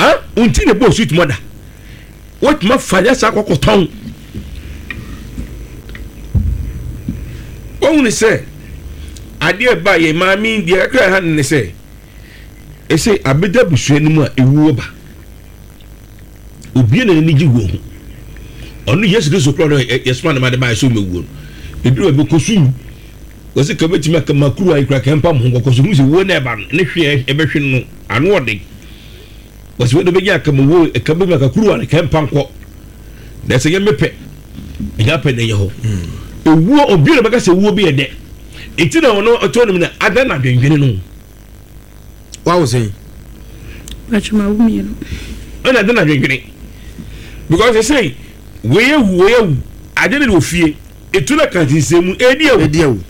unti ne bo sweet mother what ma fanya sa kokoton wonu se ade ba ye maami de akra ha ne se ese abeda busua ni mu a ewu ba obi na ni jiwo ho onu Yesu Kristo kro no yesma na ma de ba so mewu eduru be kosu wose ka beti maka makuru ayi kra kempa mo kokoso mu se wo na ba ne hwe e be hwe no anu ode wose wo de be ya ka mo wo e ka be maka kuru an kempa nko da se ye mepe ya pe ne ye ho ewu obi na baka se wo bi e de eti na ono autonomy na ada na dwenwene no wa wo say achuma wo mi no ana ada na dwenwene because they say we ade ne ofie etu na kantinsemu edi ewu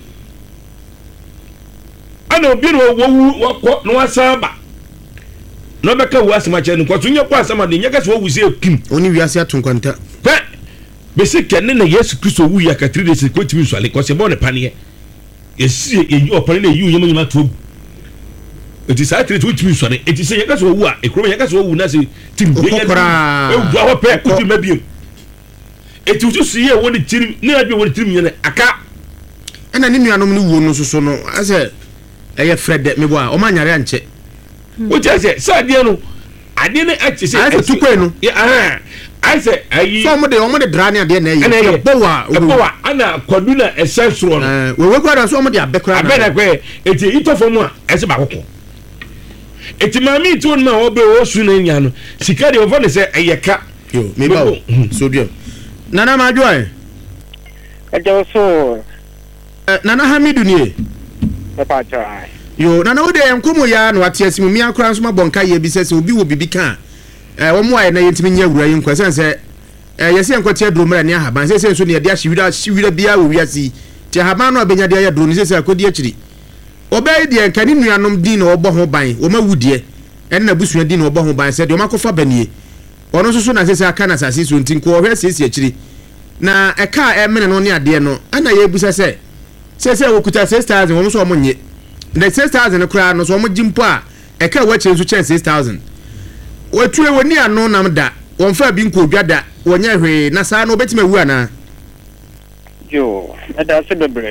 ana obi no wo ko no asaba no beka wo asema che no kwato nya kwa asema de nya ka se wo wusi ekim oni wiase atonkwanta pe bese kenne na Yesu Kristo wu ya ka 3 days ko timi so ale ko se bo ne pane yesi eyi opane na eyi nyama to eti sa 3 to timi so ne eti se nya ka se wo a ekro nya ka se wo wu na se tim be nya e wu awo pe ko timi mabiem eti usu siye woni tirim ne abi woni tirim nyane aka ena ni nuanom ni wo no soso no ase eye Fred mebo a o ma nyare anche o ti ase sa de no ade ne ache se ase tukwe no ase ayi so mo de drane ade na eye bowa ana kwaduna esensro no we kwada so mo de abekra na kwe eti itofo mu a ese bakoko eti mami ti won ma obe wo su na nya no sika de ofo ne se eyeka yo me ba so dio nana majoy ejo so nana Hamidu nie papa chai yo nana wo de enkomo ya no atiasi mu mi akora nso mabonka ye bi sese obi wo bibi kan wo mo aye na yentimi nya wura yin kwa sense yesi enkwati adromra ne ahaban sese nso ne de ahwira bia wo wiasi ti ahaban no abenya de ya drone sese akodi akiri obey de nkani nuanom din na obo ho ban wo ma wudie en na busua din na obo ho ban se de o makofa banie ono so na sese aka na sase so ntin ko ohwe sese akiri na eka emene no ne ade no ana ye busa sese wo kuta 6000 wo so omonye na 6000 kura no so omogimpo a eka wache nso chen 6000 wetue woni ano nam da wonfa bi nko dwada wonya hwe na saa no betima wu ana jo ada se bebre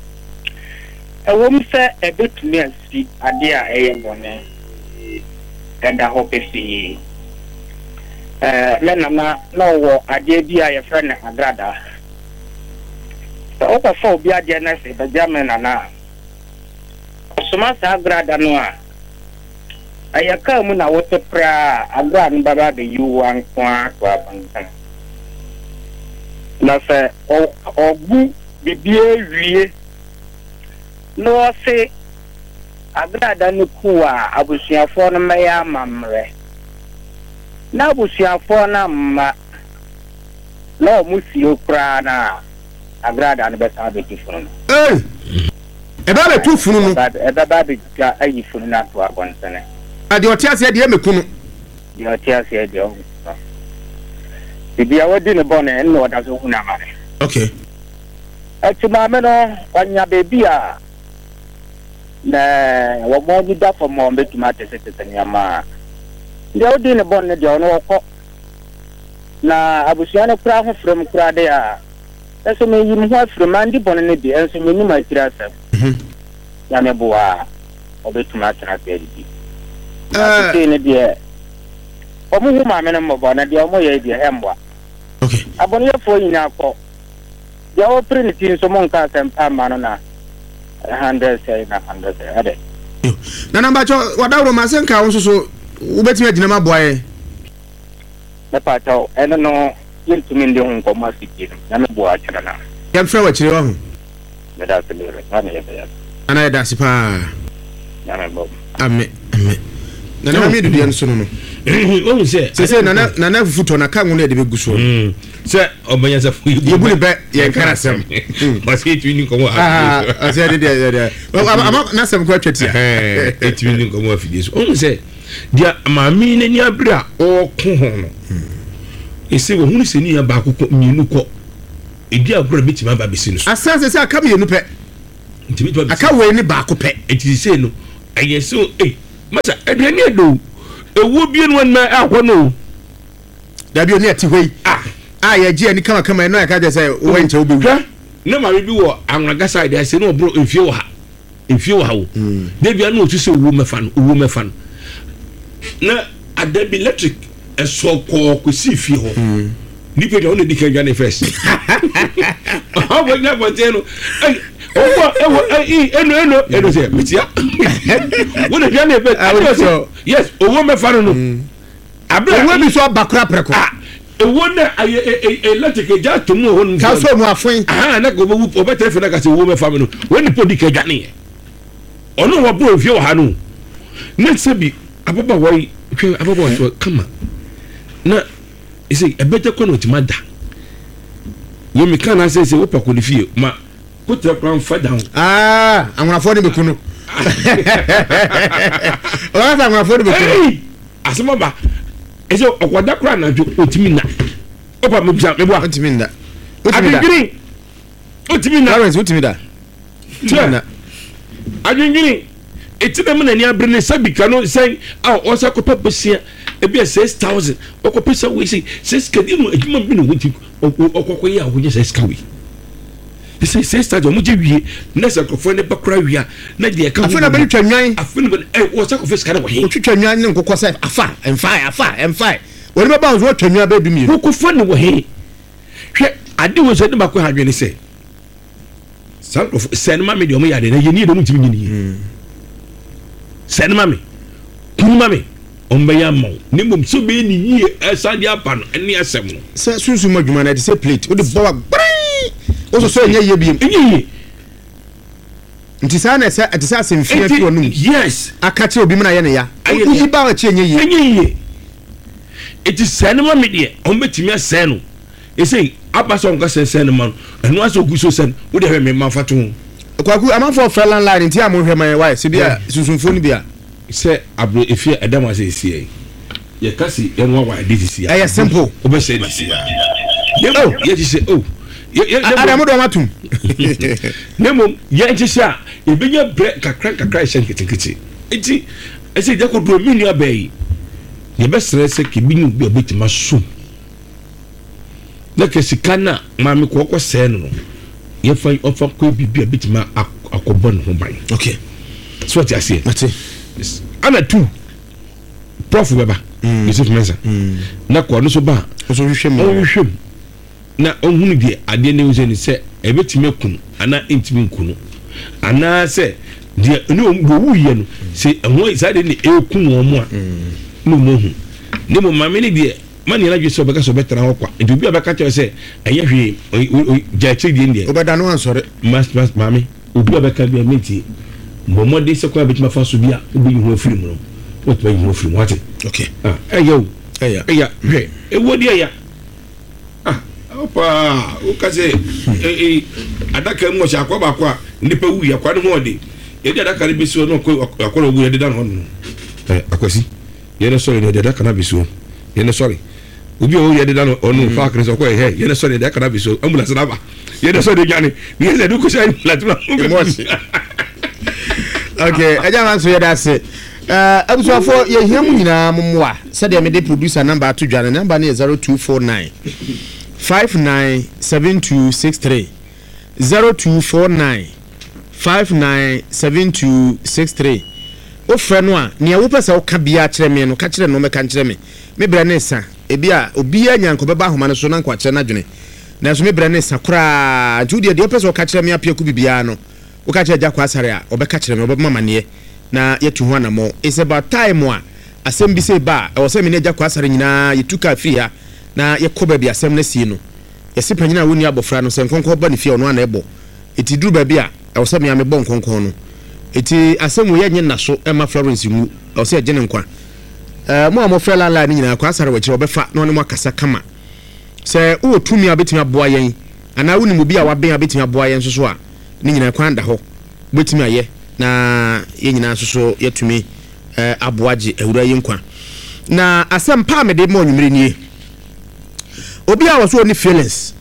ewom se ebetumi asi ade a eye bone eda ho pesi lena na wo ade bi a ye fra na agrada o ko fo bi ade na se benjamin na soma sa agrada no a ayaka mu na wote pra agrada no baba be yuwan kwa bankan na se ogu bibie wie no se agrada no kuwa abusuafo no meya mamre na abusuafo na ma no musi okra na agrada no besa be tifunu eba be tu funu no eba be ga ayi funu na to abonsene ade otiase de emekunu de otiase de o bibia wadi ne bone no da so huna mare okay atuma me no wanya bebia na wo mo di da for mo betuma tese nyama de wadi ne bone de ono ko na abusia no kura ho from kura de a eso me yim ho from andi bone ne de enso me nima tira sa ya me boa obetuma tira pe di ne de omo hu ma me no mo bona de omo ye de hemwa okay abon ye fo yin akọ de o printing so mon ka sempa ma no na 100 say na 100 ade na namba cho wadawro ma senka won so ubetime agina ma boye na pa taw eno no yentumi ndi hon ko ma sikino na me boa chira na yam fra wa chire wa hu na da selere na ne ya ana ya da sipa na me bo amme na na mi dudu enso no o se na fufuto na kan wona de beguso se obanya sa fu ye buli be ye karasem parce que tu ni comme se de ama na sem ko atwatia et tu ni comme afidie so o se dia maami ne ni abira o ko ho no ese wo hunu se ni ya ba ko mienu ko edi agora bitima ba besi no so asanse se aka mienu pe ntimi to aka we ni ba ko pe eti se no ayeso masa aduane edo ewu bi no na akɔ no dabi oni ati hoi ye gye ani kama kama no aka je say wo nche obewu na ma bi wo anwaga side ase no bro enfie wo ha wo de bia no otu se owu mefa no na adabi electric eso ko si fie ho ni pe de on di kan gane first how go na bote no eno say metia wo de gane first yes owu mefa no abra owu bi so abakura preko ewo na electric ja to mu ho no ka so mu afun na go bu obetre fe na ka se owu mefa no we ni podi ka gane ono wo bro fie wo ha no na se bi ababa wai hwe ababa so kama na isi ebete kono timada wo mi kana se wo pa ko ni fie ma ko tra plan fa down anwafo ni bekunu o asa anwafo ni bekunu asema ba ese okwada kra na jo otimi na opa me bia me bua otimi nda otimi na Lawrence otimi da na adwingiri etime me na ni abre ne sabika no say o sa ko papasia ebi 6000 o ko pesa we say 6k no adwuma bi no wuti okoko ya wo je 6k we say 6000 mo je wie na sa ko fo ne bakra wia na de ka afena bari twanwan afena o sa ko fiska na wo he twanwan ne nkokɔ say afa emfa wori ba wo twanwan ba du mi ko fo ne wo he hwe ade wo so de bakɔ ha dwene say sɛnema me deɛ ɔmo yɛ ade na yɛni yɛde ɔmo ntimi nyini sɛnema me kuruma me ɔmo bɛyɛ ama wo ne mmom sɛ bɛyɛ ne yie ɛsa de apa no ɛne asɛm no sɛ sunsum adwuma no ɛde sɛ plate wode bɔ wa gbɛn wo so ɛnyɛ yie biem ɛnyɛ yie nti saa na ɛsɛ ɛte sɛ asɛmfia fi wɔ no mu yes aka kyerɛ obi mu na yɛ ne ya woyi ba wa kyerɛ ɛnyɛ yie ɛti sɛnema me deɛ ɔmo bɛtumi asɛn no ɛsɛ abaso nka sɛnsɛn no ma no ɛno asɛ ogu so sɛn wode hwɛ me ma fa to kwaku amanfo fra landline nti a mo hwɛ man why se bia susumfo no bia sɛ abro efie ɛdam asɛ esie yɛ kasi ɛno wa de sisi ɛyɛ simple obɛsɛ ni sisi yɛ ti sɛ adamu do matum nemo yɛ ti sɛ ebenya bre kakra ɛhyɛ nketenkete enti ɛsɛ de ko do mi nua bɛyi yɛ bɛsrɛ sɛ kebinyu bi obetima so na kesika na maame ko sɛ no ye fa ofa ko bibia bitima akobɔ no ho ban okay so what you say ati ana tu prof beba Yusuf Mensa na ko no so ba so hwehwem na ohunu die ade ne wo ni sɛ ebetime kun ana entime nkunu ana sɛ die ne wo yɛ no sɛ ɛho sɛ de ne ekun wo mo a no mo hu ne mo maame ne die mani na dwe so beka so betra ho kwa nti obi abeka tell say enya hwe ja chi die ndie obeda no ansore mas mami obi abeka bi ameti momode se kwa betima fa so bia obi hu afiri mu no what be hu afiri mu ate okay eya hwe ewodi eya opa o ka se adaka mu sha kwa ba kwa nipa wu ya kwa no ho de e de adaka bi so no ko akwa wu ya de dan ho no akwasi ye ne sorry de adaka na bi so ye ne sorry obi o yɛ de da no ɔno fa akere sɛ ɔkɔ yɛ yɛ ne sɔ de da kana bi so ambulance na ba yɛ ne sɔ de dwane ni yɛ de ko sɛ latuna okay ɛgya man so yɛ da se abusuafo yɛ hia mu nyinaa momoa sɛdeɛ mede producer number ato dwane number ne yɛ 0249 597263 0249 597263 ofrɛ no a nea wopɛ sɛ woka bia kyerɛ me no ka kyerɛ no mɛka kyerɛ me brɛ ne sa ebia obia nyanko bɛba ahoma no so na nkwa kyerɛ na dwene na so me brɛ ne sa kora nti de wopɛ sɛ woka kyerɛ me apia ku bibia no woka kyerɛ gya kwa asare a obɛka kyerɛ me obɛma maneɛ na yɛtu ho anamo it's about time a asɛm bi sɛ ba ɛwɔ sɛ me ne gya kwa asare nyinaa yɛtu ka firi ha na yɛkɔ ba bi asɛm na sie no yɛse panyina woni abɔfra no sɛ nkonkɔ ba ne fie ɔno ana ɛbɔ eti duru ba bi a ɛwɔ sɛ me amebɔ nkonkɔ no eti asɛm wo yɛnye na so ɛma Florence ngu ɛwɔ sɛ yɛgye ne nkwa mo amofra la ni nyina kwa asare wachire obefa na one mo akasa kama se wo tumi abetimi aboa yen ana wo ni mo bi a waben abetimi aboa yen so a ni nyina kwa nda ho betimi aye na ye nyina so yetumi aboaje awura yen kwa na asem pa me de mo nwumire nie obi a wo so ni feelings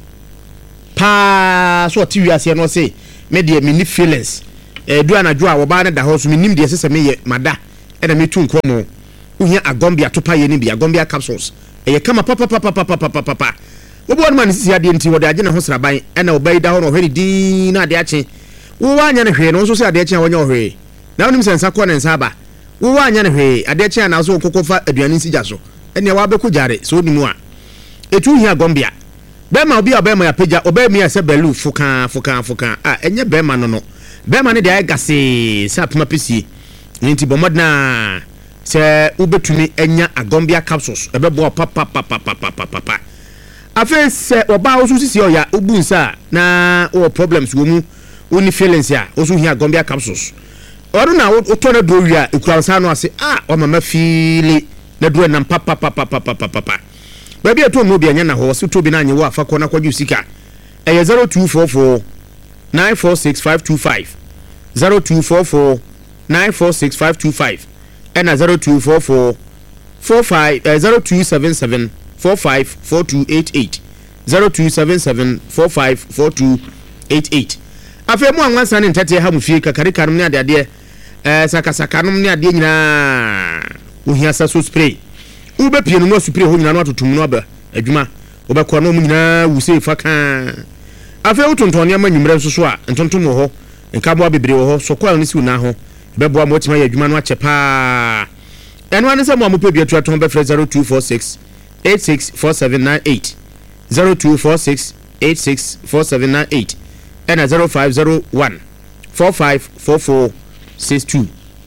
pa so ti wiase no se me de me ni feelings du anadwo a wo ba na da ho so me nim de sese me ye mada e na me tu nkomo uhia agombia topa ye ni bi agombia capsules eye kama papa obo on man sisi ade nti wo de age ne ho sraban na obai da ho no hwani din na ade ache wo wanya ne hwe no so se ade ache wonya hwe na wonim sensa ko ne nsa ba wo wanya ne hwe ade ache na so kokofa aduane nsija so ene wa be ko jare so nimu a etu hia agombia bema obi abema ya peja obai mi ase belu fuka enye bema no bema ne de agase sa pema pesi nti bomodna se ubetumi enya agombia capsules ebebo papa afa se oba osu sisi oya obunsa na o problems wo mu oni feelings ya osu hia agombia capsules oru na oto na do wia ekuransa no ase o mama feeli na do na papa baby eto no bi anya na ho se to bi na anye wo afa ko na kwaju sika 0244 946525 0244 946525 and 0244 0277 454288 0277 454288 afa mu anwansa ne ntete ha mu fie kakari kanum ne ade saka kanum ne ade nyina ohia saso spray ube pie no spray ho nyina no atotum no aba adwuma obekọ no mu nyina wuse fa kan afa utonton ya manyumre nso so a ntontom ho nkabo abebre ho sokwa ne si una ho bebo am otima ya adwuma no ache pa eno ane se mo amope bi atu aton be 0246 864798 0246 864798 and 0501 454462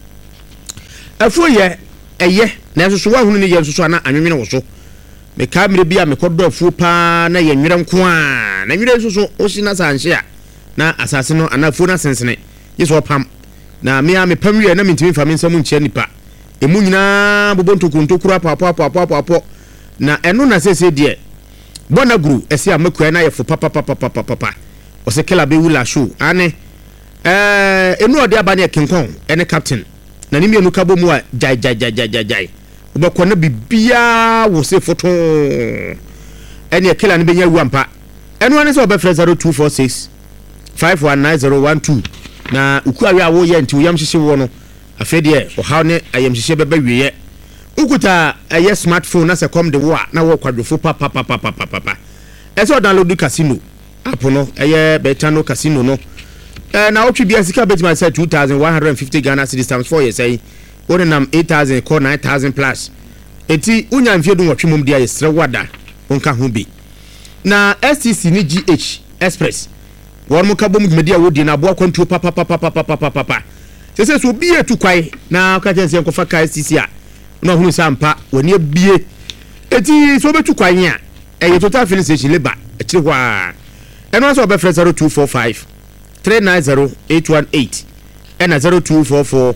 afuye eye na so wa hunu ne ye so na anwenwene wo so me kamere bia me kodo afu pa na ye nwere nko a na nwere so o si na sanhye a na asase no anafu na sensene yeso pam na me a me pam wie na me ntimi fa me nsam nche nipa emu nyina bobonto kura papo na eno na sese de bona guru ese amakua na ye fo papa o se kela be wula show ane enu ode aba na kenkon ene captain na nimi enu kabo mu a jai obekọ na bibia wo se foto ene kela ne benya wuampa enu ane se obefre 0246 519012 na ukuawe awo ye nti uyam hyehye wo no afede o haw ne ayam hyehye beba wiye ukuta aye smartphone na se kom de wo a na wo kwadwofo papa eso download casino app no aye betano casino no na otwi bia sika betima say 2150 Ghana cedis times 4 years say one nam 8000 call 9000 plus eti unya mfie du nwotwe mum dia yesre wada onka ho bi na STC ni GH Express won mo ka bom dwumadi a wodi na abo akwantuo papa sese so bi etu kwai na ka tense enkofa ka STC a na hunu sampa woni abie eti so betu kwai a eye total filling station labor ekire ho a eno so be 0245 390818 and 0244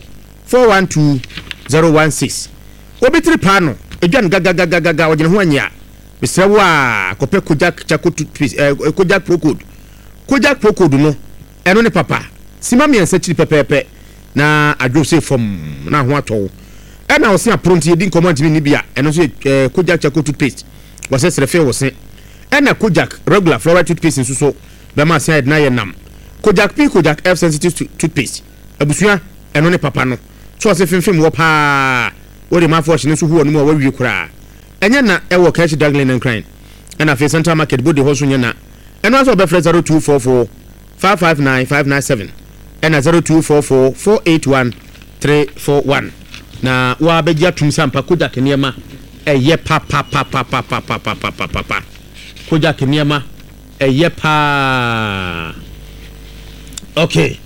412016 obitri pano edwan gaga wajene ho anya bisra wa kope kojak chakotu kojak procode no eno ne papa sima mi ensa chiri pepepe na adwose form na ho ato ena wo se apronti edi command mi ni bia eno so kojak chakotu paste wo se srefe wo se ena kojak regular fluoride toothpaste so be ma se na ye nam kojak P kojak F sensitive toothpaste abusua eno ne papa no so se fimfim wo pa wo de mafo hye ne so hu onu wo wi kura enya na e wo catch Daglin and Crane ena fe Central Market body ho so nya na eno so be 0244 559597 ena 0244 481341 na wa begia tum sampa kojak niema eye papa kojak niema eye pa okay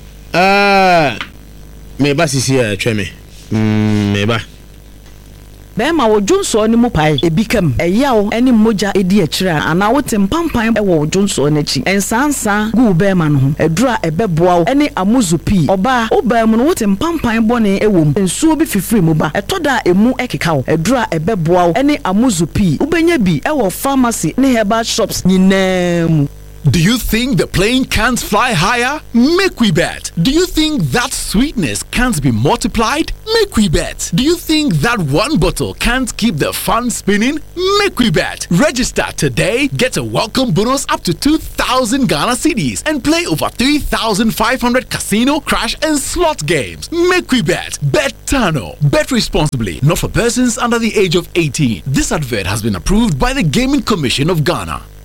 meba sisi tweme meba bema wo jonso ni mu pai ebikam eyawo eni moja edi akira ana wo tempampan e wo jonso na chi ensansa gu bema no ho edura ebeboa eni amuzupi oba obam no wo tempampan bone ewom ensuo bi fifiri mu ba etoda emu ekeka wo edura ebeboa eni amuzupi ubenya bi e wo pharmacy ne herbal shops nyinam Do you think the plane can't fly higher? Make we bet. Do you think that sweetness can't be multiplied? Make we bet. Do you think that one bottle can't keep the fun spinning? Make we bet. Register today, get a welcome bonus up to 2,000 Ghana cedis and play over 3,500 casino, crash and slot games. Make we bet. Bet Tano. Bet responsibly. Not for persons under the age of 18. This advert has been approved by the Gaming Commission of Ghana.